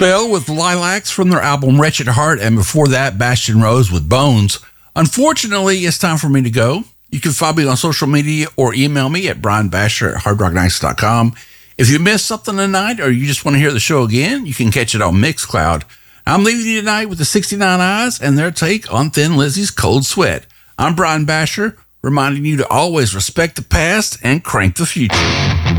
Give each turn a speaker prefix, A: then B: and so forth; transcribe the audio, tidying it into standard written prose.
A: Spell with Lilacs from their album Wretched Heart, and before that, Bastion Rose with Bones. Unfortunately, it's time for me to go. You can find me on social media or email me at brianbasher@hardrocknights.com. If you missed something tonight or you just want to hear the show again, you can catch it on Mixcloud. I'm leaving you tonight with the 69 Eyes and their take on Thin Lizzy's Cold Sweat. I'm Brian Basher, reminding you to always respect the past and crank the future.